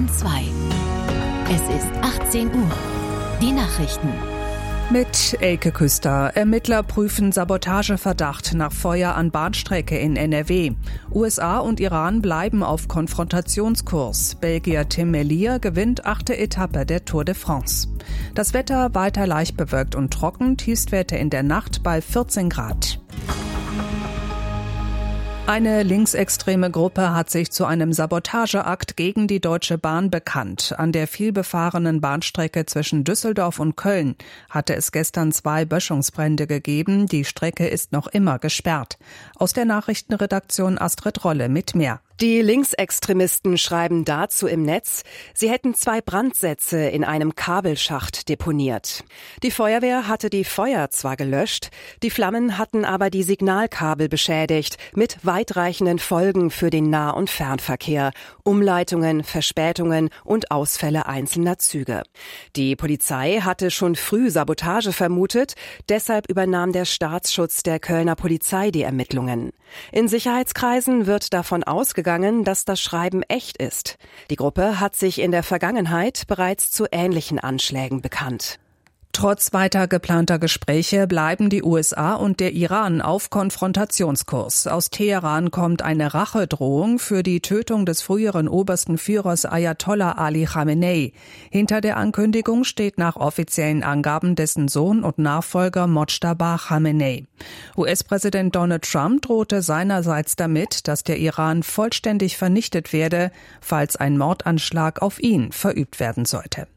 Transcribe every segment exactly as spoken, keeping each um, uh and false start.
Bayern zwei. Es ist achtzehn Uhr. Die Nachrichten. Mit Elke Küster. Ermittler prüfen Sabotageverdacht nach Feuer an Bahnstrecke in N R W. U S A und Iran bleiben auf Konfrontationskurs. Belgier Tim Merlier gewinnt achte Etappe der Tour de France. Das Wetter weiter leicht bewölkt und trocken, Tiefstwerte in der Nacht bei vierzehn Grad. Eine linksextreme Gruppe hat sich zu einem Sabotageakt gegen die Deutsche Bahn bekannt. An der vielbefahrenen Bahnstrecke zwischen Düsseldorf und Köln hatte es gestern zwei Böschungsbrände gegeben. Die Strecke ist noch immer gesperrt. Aus der Nachrichtenredaktion Astrid Rolle mit mehr. Die Linksextremisten schreiben dazu im Netz, sie hätten zwei Brandsätze in einem Kabelschacht deponiert. Die Feuerwehr hatte die Feuer zwar gelöscht, die Flammen hatten aber die Signalkabel beschädigt, mit weitreichenden Folgen für den Nah- und Fernverkehr, Umleitungen, Verspätungen und Ausfälle einzelner Züge. Die Polizei hatte schon früh Sabotage vermutet, deshalb übernahm der Staatsschutz der Kölner Polizei die Ermittlungen. In Sicherheitskreisen wird davon ausgegangen, dass das Schreiben echt ist. Die Gruppe hat sich in der Vergangenheit bereits zu ähnlichen Anschlägen bekannt. Trotz weiter geplanter Gespräche bleiben die U S A und der Iran auf Konfrontationskurs. Aus Teheran kommt eine Rachedrohung für die Tötung des früheren obersten Führers Ayatollah Ali Khamenei. Hinter der Ankündigung steht nach offiziellen Angaben dessen Sohn und Nachfolger Mojtaba Khamenei. U S-Präsident Donald Trump drohte seinerseits damit, dass der Iran vollständig vernichtet werde, falls ein Mordanschlag auf ihn verübt werden sollte.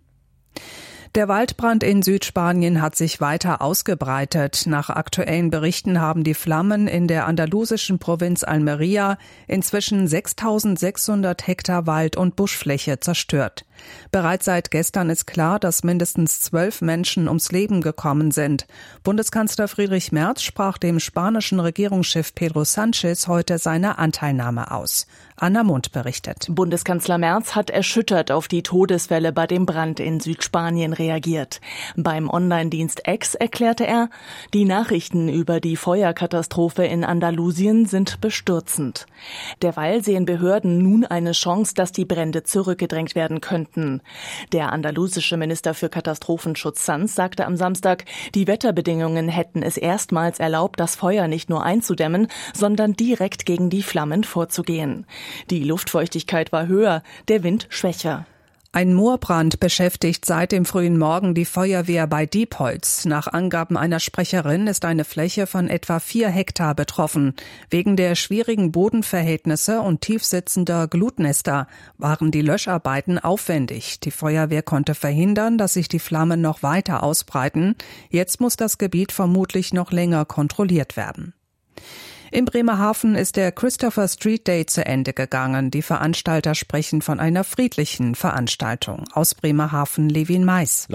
Der Waldbrand in Südspanien hat sich weiter ausgebreitet. Nach aktuellen Berichten haben die Flammen in der andalusischen Provinz Almería inzwischen sechstausendsechshundert Hektar Wald- und Buschfläche zerstört. Bereits seit gestern ist klar, dass mindestens zwölf Menschen ums Leben gekommen sind. Bundeskanzler Friedrich Merz sprach dem spanischen Regierungschef Pedro Sánchez heute seine Anteilnahme aus. Anna Mund berichtet. Bundeskanzler Merz hat erschüttert auf die Todeswelle bei dem Brand in Südspanien reagiert. Beim Online-Dienst X erklärte er, die Nachrichten über die Feuerkatastrophe in Andalusien sind bestürzend. Derweil sehen Behörden nun eine Chance, dass die Brände zurückgedrängt werden könnten. Der andalusische Minister für Katastrophenschutz Sanz sagte am Samstag, die Wetterbedingungen hätten es erstmals erlaubt, das Feuer nicht nur einzudämmen, sondern direkt gegen die Flammen vorzugehen. Die Luftfeuchtigkeit war höher, der Wind schwächer. Ein Moorbrand beschäftigt seit dem frühen Morgen die Feuerwehr bei Diepholz. Nach Angaben einer Sprecherin ist eine Fläche von etwa vier Hektar betroffen. Wegen der schwierigen Bodenverhältnisse und tiefsitzender Glutnester waren die Löscharbeiten aufwendig. Die Feuerwehr konnte verhindern, dass sich die Flammen noch weiter ausbreiten. Jetzt muss das Gebiet vermutlich noch länger kontrolliert werden. In Bremerhaven ist der Christopher Street Day zu Ende gegangen. Die Veranstalter sprechen von einer friedlichen Veranstaltung. Aus Bremerhaven Levin Mais.